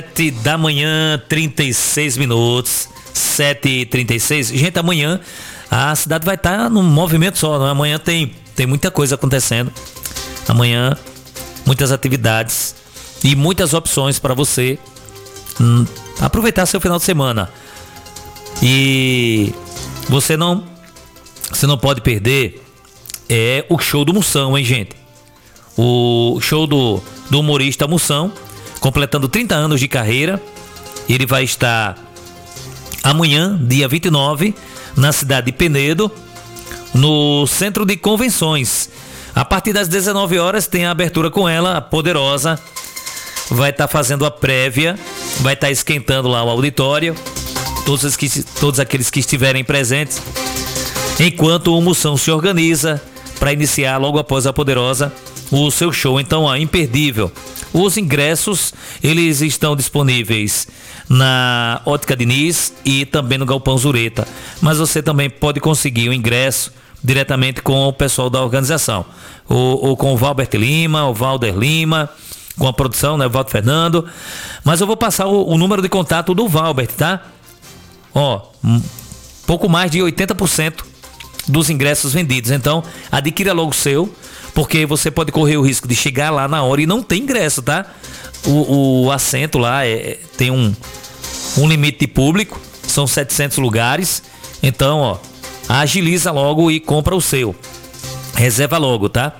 Da manhã, 36 minutos, 7h36. Gente, amanhã a cidade vai estar num movimento só, não é? Amanhã tem muita coisa acontecendo. Amanhã, muitas atividades e muitas opções para você aproveitar seu final de semana. E você não pode perder o show do Moção, hein, gente? O show do humorista Moção, completando 30 anos de carreira. Ele vai estar amanhã, dia 29, na cidade de Penedo, no Centro de Convenções. A partir das 19 horas tem a abertura com ela, a Poderosa. Vai estar fazendo a prévia, vai estar esquentando lá o auditório, todos aqueles que estiverem presentes, enquanto o Moção se organiza para iniciar logo após a Poderosa o seu show. Então, imperdível. Os ingressos, eles estão disponíveis na Ótica Diniz e também no Galpão Zureta. Mas você também pode conseguir o ingresso diretamente com o pessoal da organização. Ou com o Valber Lima, o Valder Lima, com a produção, né, o Valdo Fernando. Mas eu vou passar o número de contato do Valber, tá? Pouco mais de 80% dos ingressos vendidos. Então, adquira logo o seu, porque você pode correr o risco de chegar lá na hora e não ter ingresso, tá? O assento lá tem um limite de público, são 700 lugares. Então, agiliza logo e compra o seu. Reserva logo, tá?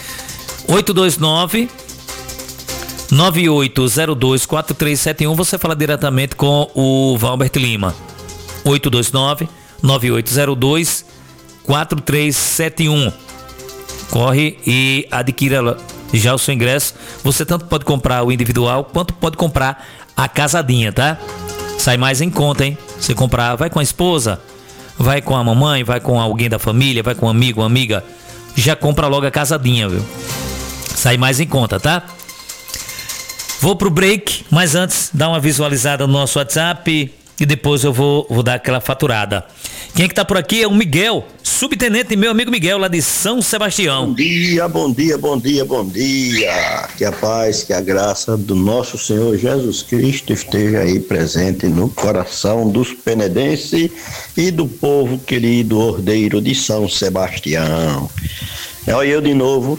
829-9802-4371. Você fala diretamente com o Valber Lima. 829-9802-4371. Corre e adquira já o seu ingresso. Você tanto pode comprar o individual quanto pode comprar a casadinha, tá? Sai mais em conta, hein? Você comprar, vai com a esposa, vai com a mamãe, vai com alguém da família, vai com um amigo, uma amiga, já compra logo a casadinha, viu? Sai mais em conta, tá? Vou pro break, mas antes dá uma visualizada no nosso WhatsApp e depois eu vou dar aquela faturada. Quem é que tá por aqui é o Miguel, subtenente, meu amigo Miguel, lá de São Sebastião. Bom dia, bom dia, bom dia, bom dia. Que a paz, que a graça do nosso Senhor Jesus Cristo esteja aí presente no coração dos penedenses e do povo querido ordeiro de São Sebastião. Olha eu de novo.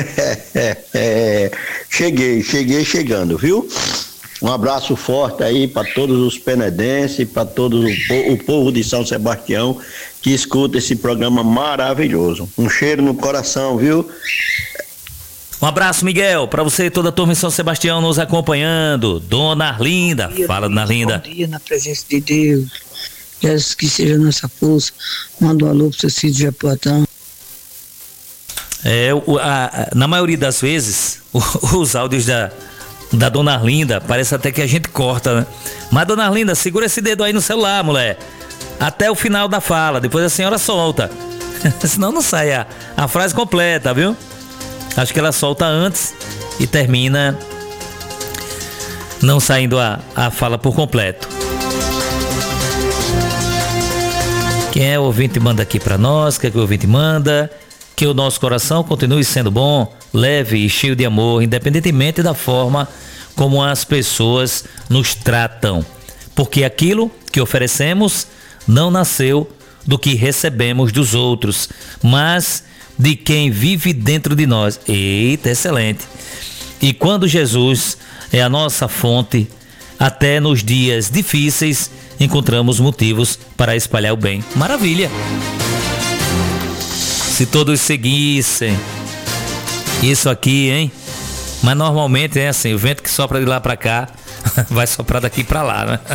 Chegando, viu? Um abraço forte aí para todos os penedenses, para todo o povo de São Sebastião que escuta esse programa maravilhoso. Um cheiro no coração, viu? Um abraço, Miguel, para você e toda a turma em São Sebastião nos acompanhando. Dona Arlinda, fala, Dona Arlinda. Bom dia na presença de Deus. Jesus que seja nossa força. Manda um alô pro seu filho de Japoatão. Na maioria das vezes, os áudios da Dona Arlinda, parece até que a gente corta, né? Mas, Dona Arlinda, segura esse dedo aí no celular, mulher. Até o final da fala, depois a senhora solta. Senão não sai a frase completa, viu? Acho que ela solta antes e termina não saindo a fala por completo. Quem é o ouvinte manda aqui pra nós, que o ouvinte manda? Que o nosso coração continue sendo bom, leve e cheio de amor, independentemente da forma como as pessoas nos tratam. Porque aquilo que oferecemos não nasceu do que recebemos dos outros, mas de quem vive dentro de nós. Eita, excelente! E quando Jesus é a nossa fonte, até nos dias difíceis encontramos motivos para espalhar o bem. Maravilha! Se todos seguissem isso aqui, hein? Mas normalmente é assim, o vento que sopra de lá pra cá vai soprar daqui pra lá, né?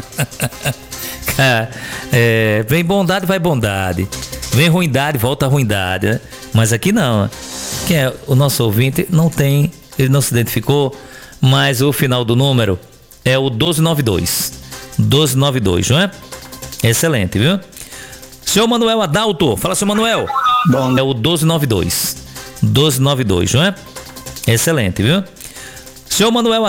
Vem bondade, vai bondade. Vem ruindade, volta ruindade, né? Mas aqui não, né? Quem é o nosso ouvinte não tem, ele não se identificou, mas o final do número é o 1292. 1292, não é? Excelente, viu? Senhor Manuel Adalto, fala, senhor Manuel. Bom. É o 1292. 1292, não é? Excelente, viu? Senhor Manuel